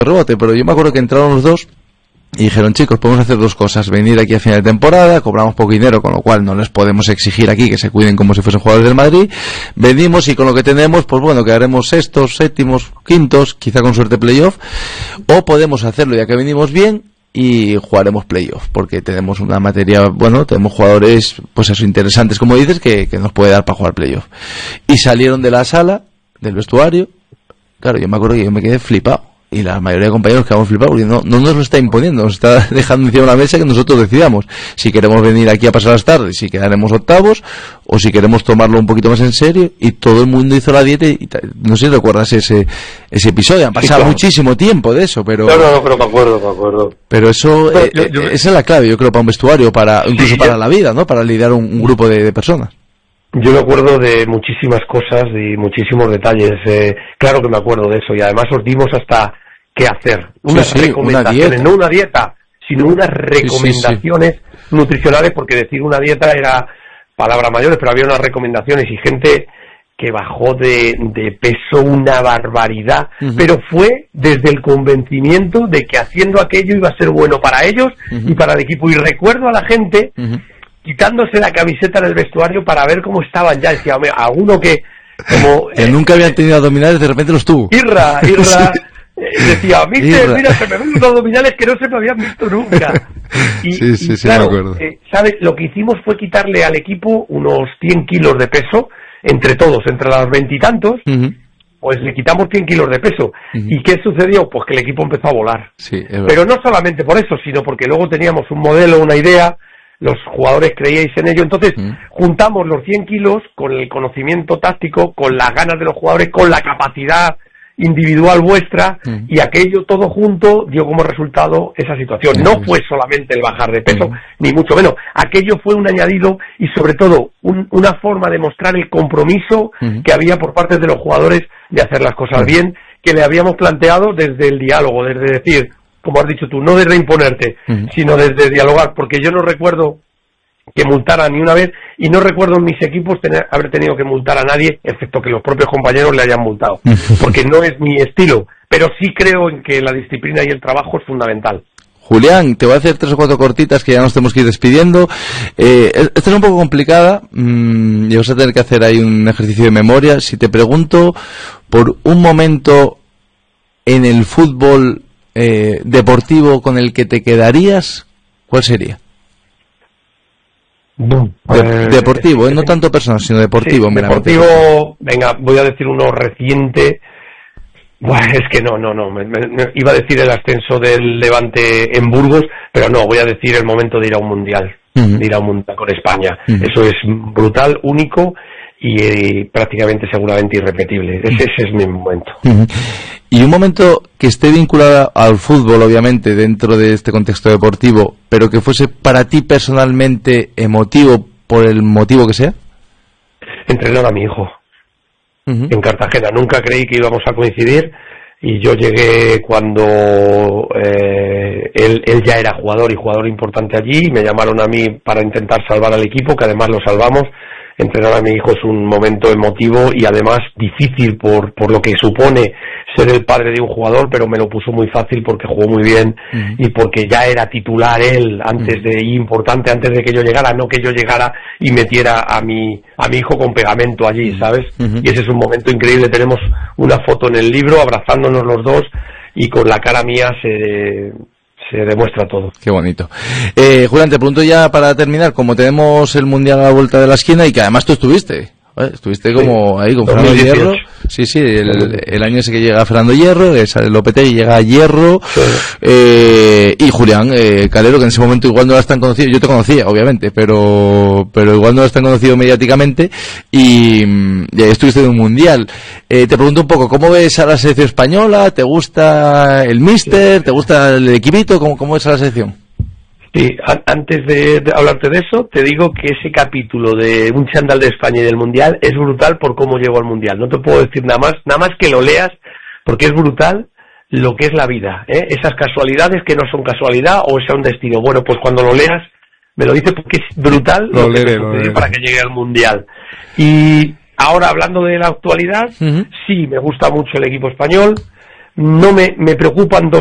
rebote, pero yo me acuerdo que entraron los dos y dijeron, chicos, podemos hacer dos cosas: venir aquí a final de temporada, cobramos poco dinero, con lo cual no les podemos exigir aquí que se cuiden como si fuesen jugadores del Madrid, venimos y con lo que tenemos, pues bueno, quedaremos sextos, séptimos, quintos, quizá con suerte playoff, o podemos hacerlo ya que venimos bien y jugaremos playoff, porque tenemos una materia, bueno, tenemos jugadores, pues eso, interesantes, como dices, que nos puede dar para jugar playoff. Y salieron de la sala, del vestuario, claro, yo me acuerdo que yo me quedé flipado. Y la mayoría de compañeros quedamos flipados porque no nos lo está imponiendo, nos está dejando encima de una mesa que nosotros decidamos si queremos venir aquí a pasar las tardes, si quedaremos octavos o si queremos tomarlo un poquito más en serio. Y todo el mundo hizo la dieta y no sé si recuerdas ese episodio. Han pasado muchísimo tiempo de eso, pero no, pero me acuerdo. Pero eso, esa es la clave, yo creo, para un vestuario, incluso para la vida, ¿no? Para lidiar un grupo de personas. Yo me acuerdo de muchísimas cosas y muchísimos detalles. Claro que me acuerdo de eso, y además os dimos hasta qué hacer. Unas recomendaciones, no una dieta, sino unas recomendaciones nutricionales, porque decir una dieta era palabra mayores, pero había unas recomendaciones y gente que bajó de peso una barbaridad, pero fue desde el convencimiento de que haciendo aquello iba a ser bueno para ellos y para el equipo. Y recuerdo a la gente quitándose la camiseta en el vestuario para ver cómo estaban ya. Decía, alguno que como nunca habían tenido abdominales, de repente los tuvo. Irra decía, mira, se me ven los abdominales que no se me habían visto nunca. Y claro, me acuerdo. ¿Sabes? Lo que hicimos fue quitarle al equipo unos 100 kilos de peso, entre todos, entre los 20 y tantos, pues le quitamos 100 kilos de peso. ¿Y qué sucedió? Pues que el equipo empezó a volar. Sí, pero no solamente por eso, sino porque luego teníamos un modelo, una idea, los jugadores creíais en ello. Entonces juntamos los 100 kilos con el conocimiento táctico, con las ganas de los jugadores, con la capacidad individual vuestra, y aquello todo junto dio como resultado esa situación. No fue solamente el bajar de peso, ni mucho menos. Aquello fue un añadido y sobre todo una forma de mostrar el compromiso que había por parte de los jugadores de hacer las cosas bien, que le habíamos planteado desde el diálogo, desde decir, como has dicho tú, no de reimponerte, sino desde dialogar, porque yo no recuerdo que multara ni una vez, y no recuerdo en mis equipos haber tenido que multar a nadie, excepto que los propios compañeros le hayan multado, porque no es mi estilo, pero sí creo en que la disciplina y el trabajo es fundamental. Julián, te voy a hacer 3 o 4 cortitas que ya nos tenemos que ir despidiendo. Esta es un poco complicada, y vas a tener que hacer ahí un ejercicio de memoria. Si te pregunto por un momento en el fútbol deportivo con el que te quedarías, ¿cuál sería? Deportivo, no tanto personal, sino deportivo. Sí, deportivo, venga, voy a decir uno reciente. Bueno, es que no, me iba a decir el ascenso del Levante en Burgos, pero no, voy a decir el momento de ir a un mundial, de ir a un mundial con España. Eso es brutal, único y prácticamente seguramente irrepetible. Ese es mi momento. Y un momento que esté vinculado al fútbol, obviamente, dentro de este contexto deportivo, pero que fuese para ti personalmente emotivo, por el motivo que sea. Entrenar a mi hijo en Cartagena. Nunca creí que íbamos a coincidir, y yo llegué cuando él ya era jugador, y jugador importante allí, y me llamaron a mí para intentar salvar al equipo, que además lo salvamos. Entrenar a mi hijo es un momento emotivo y además difícil por lo que supone ser el padre de un jugador, pero me lo puso muy fácil porque jugó muy bien y porque ya era titular él importante antes de que yo llegara, no que yo llegara y metiera a mi hijo con pegamento allí, ¿sabes? Y ese es un momento increíble. Tenemos una foto en el libro abrazándonos los dos, y con la cara mía se demuestra todo. Qué bonito. Julián, te pregunto ya para terminar, como tenemos el Mundial a la vuelta de la esquina, y que además tú estuviste como ahí con 2018. Fernando Hierro. Sí, el año ese que llega Fernando Hierro, que sale Lopetegui y llega Hierro, y Julián Calero, que en ese momento igual no era tan conocido. Yo te conocía, obviamente, pero igual no eras tan conocido mediáticamente, y ahí estuviste en un mundial. Te pregunto un poco, ¿cómo ves a la selección española? ¿Te gusta el míster? ¿Te gusta el equipito? ¿Cómo ves a la selección? Sí, antes de hablarte de eso, te digo que ese capítulo de Un chándal de España y del Mundial es brutal por cómo llegó al Mundial. No te puedo decir nada más que lo leas, porque es brutal lo que es la vida, esas casualidades que no son casualidad o sea un destino. Bueno, pues cuando lo leas, me lo dices, porque es brutal lo que sucedió para que llegue al Mundial. Y ahora, hablando de la actualidad, sí, me gusta mucho el equipo español. no me preocupan dos